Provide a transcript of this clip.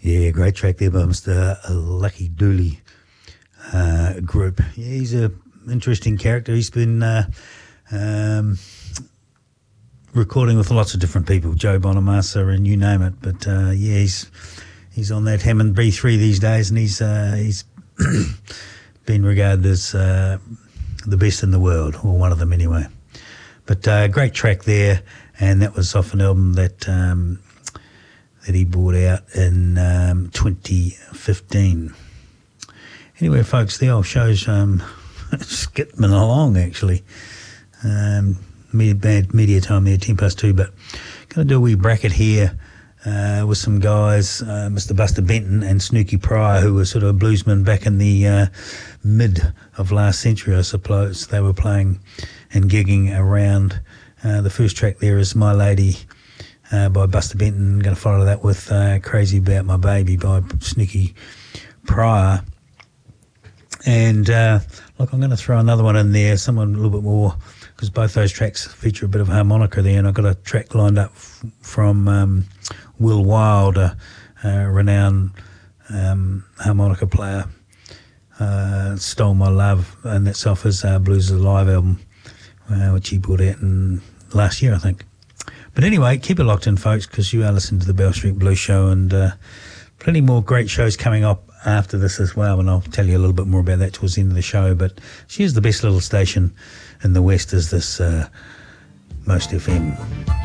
Yeah, great track there by Mr. Lucky Dooley group. Yeah, he's an interesting character. He's been recording with lots of different people, Joe Bonamassa and you name it. But yeah, he's on that Hammond B3 these days, and he's been regarded as the best in the world, or one of them anyway. But great track there, and that was off an album that he brought out in 2015. Anyway, folks, the old show's skipping along, actually. Bad media time there, 2:10, but going to do a wee bracket here with some guys, Mr. Buster Benton and Snooky Pryor, who were sort of bluesmen back in the mid of last century, I suppose. They were playing and gigging around. The first track there is My Lady by Buster Benton. I'm going to follow that with Crazy About My Baby by Snooky Pryor. And look, I'm going to throw another one in there, someone a little bit more, because both those tracks feature a bit of harmonica there, and I've got a track lined up from Will Wild, a renowned harmonica player. Stole My Love, and that's off his Blues Alive album, which he brought out in last year, I think. But anyway, keep it locked in, folks, because you are listening to the Bell Street Blues Show, and plenty more great shows coming up after this as well, and I'll tell you a little bit more about that towards the end of the show. But she's the best little station in the West, is this Most FM.